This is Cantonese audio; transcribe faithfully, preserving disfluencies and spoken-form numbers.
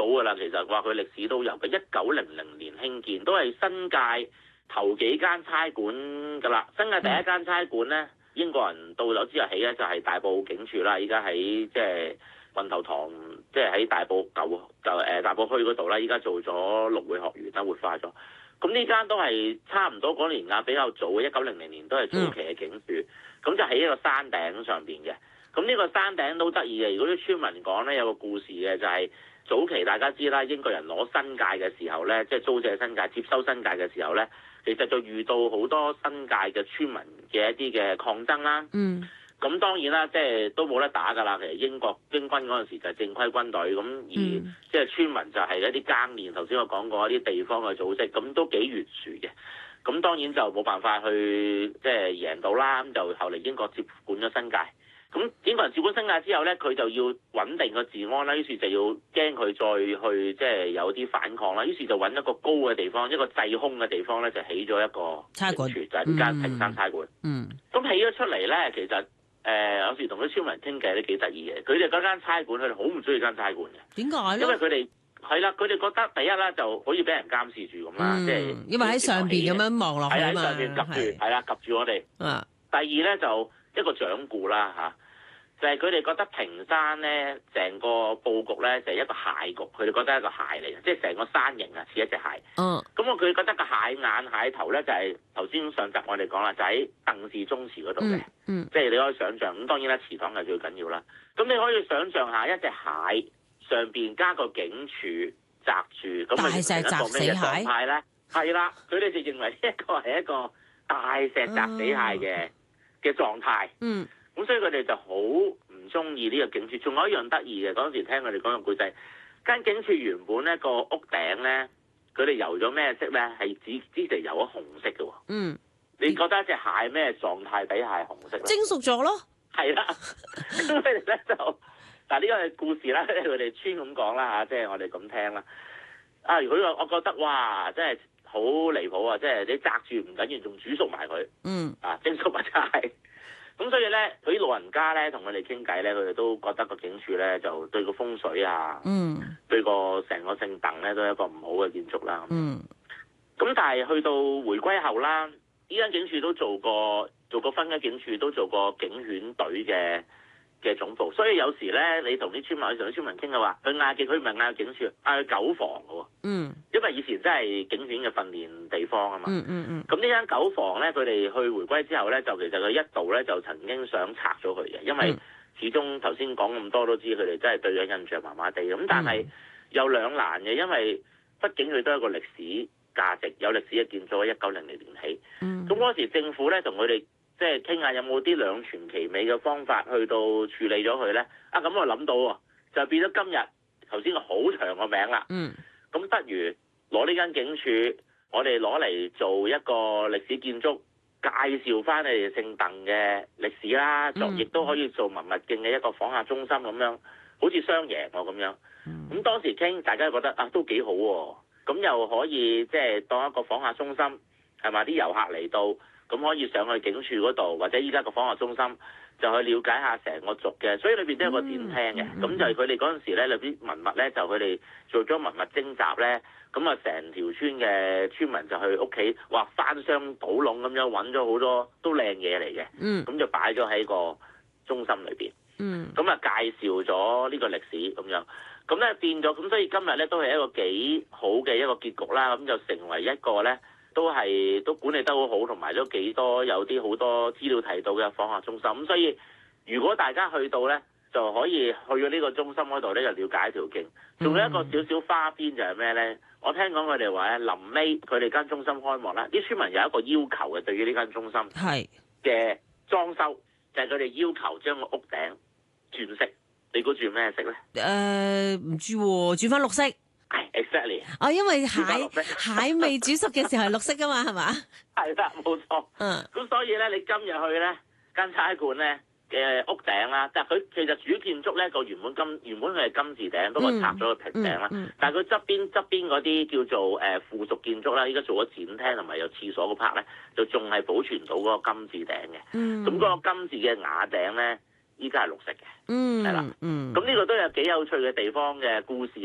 㗎啦。其實話佢歷史都有嘅，一九零零年興建，都係新界頭幾間差館㗎啦。新界第一間差館咧，英國人到咗之後起咧，就係大埔警署啦。依家喺即係運頭塘，即係喺大埔舊就誒大埔墟嗰度啦。依家做咗綠會學園啦，活化咗。咁呢間都係差唔多嗰年啊，比較早嘅，一九零零年都係早期嘅警署。咁、嗯、就喺一個山頂上邊嘅。咁呢個山頂都得意嘅。如果啲村民講咧，有個故事嘅，就係、是、早期大家知啦，英國人攞新界嘅時候咧，即係租借新界、接收新界嘅時候咧，其實就遇到好多新界嘅村民嘅一啲嘅抗爭啦。嗯。咁當然啦，即係都冇得打㗎啦。其實英國英軍嗰陣時就係正規軍隊，咁而即係村民就係一啲耕練。頭先我講過一啲地方嘅組織，咁都幾懸殊嘅。咁當然就冇辦法去即係贏到啦。咁就後嚟英國接管咗新界。咁英國人接管新界之後咧，佢就要穩定個治安啦。於是就要驚佢再去即係有啲反抗啦。於是就揾一個高嘅地方，一個制空嘅地方咧，就起咗一個差館， 就係呢間屏山差館。嗯。咁起咗出嚟咧，其實〜誒、呃、有時同啲村民傾偈都幾得意嘅，佢哋嗰間差館，佢哋好唔中意間差館嘅。點解咧？因為佢哋係啦，佢哋覺得第一啦，就好似俾人監視住咁啦，即係、嗯、 因為喺上邊咁樣望落去啊嘛， 喺上邊及住，係啦及住我哋。啊，第二咧就一個掌故啦嚇。就係佢哋覺得屏山咧，成個佈局咧就係、是、一個蟹局，佢哋覺得係一個蟹嚟嘅，即係成個山形啊似一隻蟹。嗯。咁我佢覺得個蟹眼蟹頭咧就係頭先上集我哋講啦，就喺鄧氏宗祠嗰度嘅。嗯。即係你可以想像，咁當然啦，祠堂係最緊要啦。咁你可以想像下一隻蟹上邊加個警署擲住，咁啊成一個咩嘅狀態咧？係啦，佢哋就認為呢一個係一個大石擲死蟹嘅嘅狀態。嗯。咁所以佢哋就好唔中意呢個警署。仲有一樣得意嘅，嗰陣時聽佢哋講個故仔，間警署原本咧個屋頂咧，佢哋油咗咩色咧？係只之前油咗紅色嘅喎。嗯，你覺得一隻蟹咩狀態底下係紅色咧？ 蒸熟咗咯。係啦，咁佢哋咧就嗱呢個係故事啦，佢哋村咁講啦嚇，即係我哋咁聽啦。啊，如果我我覺得哇，真係好離譜啊！即係你擲住唔緊要，仲煮熟埋佢。嗯。啊，蒸熟埋晒。咁所以咧，佢啲老人家咧同佢哋傾偈咧，佢哋都覺得個警署咧就對個風水啊，嗯，對個成個姓鄧咧都係一個唔好嘅建築啦。嗯，咁但係去到回歸後啦，呢間警署都做過做過分嘅警署，都做過警犬隊嘅嘅總部。所以有時咧，你同啲村民，同啲村民傾嘅話，佢嗌嘅佢唔係嗌警署，嗌佢狗房嘅喎。嗯，因為以前真係警犬嘅訓練地方啊嘛。嗯嗯嗯。咁呢間狗房咧，佢哋去回歸之後咧，就其實佢一度咧就曾經想拆咗佢嘅，因為始終頭先講咁多都知佢哋真係對佢印象麻麻地。咁但係有兩難嘅，因為畢竟佢都係一個歷史價值，有歷史嘅建築喺一九零零年起。嗯。咁嗰時政府咧同佢哋即係傾下有冇啲兩全其美嘅方法去到處理咗佢咧？啊，咁我諗到喎，就變咗今日頭先個好長個名啦。嗯。咁不如攞呢間警署，我哋攞嚟做一個歷史建築，介紹翻你哋姓鄧嘅歷史啦，就亦都可以做文物徑嘅一個訪客中心咁樣，好似雙贏喎咁樣。咁、嗯、當時傾，大家覺得啊都幾好喎、啊，咁又可以即係當一個訪客中心，係咪？啲遊客嚟到，咁可以上去警署嗰度，或者依家個訪客中心。就去了解下成個族嘅，所以裏邊都有個展廳嘅。咁、嗯、就係佢哋嗰陣時咧，有啲文物咧，就佢哋做咗文物徵集咧。咁啊，成條村嘅村民就去屋企，哇翻箱倒籠咁樣揾咗好多都靚嘢嚟嘅。嗯。咁就擺咗喺個中心裏邊。嗯。咁啊，介紹咗呢個歷史咁樣。咁咧變咗，咁所以今日咧都係一個幾好嘅一個結局啦。咁就成為一個咧。都係都管理得好好，同埋都幾多有啲好多資料提到嘅訪客中心。咁所以如果大家去到咧，就可以去咗呢個中心嗰度咧，就了解條徑。仲有一個少少花邊就係咩咧？我聽講佢哋話咧，臨尾佢哋間中心開幕啦，啲村民有一個要求嘅，對於呢間中心係嘅裝修，就係佢哋要求將個屋頂轉色。你估轉咩色咧？ 誒、呃，唔知喎，轉翻綠色。 係 exactly。 哦，因為蟹蟹未煮熟嘅時候係綠色噶嘛，係嘛？ 係啦，冇錯。嗯。咁所以咧，你今日去咧間差館咧嘅屋頂啦，但係佢其實主建築咧個原本金原本佢係金字頂，不過拆咗個平頂啦。嗯嗯、但係佢側邊側邊嗰啲叫做誒、呃、附屬建築啦，依家做咗展廳同埋有廁所嗰 part 咧，就仲係保存到嗰個金字頂嘅。嗯。咁嗰個金字嘅瓦頂咧，依家係綠色嘅。嗯。係啦。嗯。咁呢個都有幾有趣嘅地方嘅故事。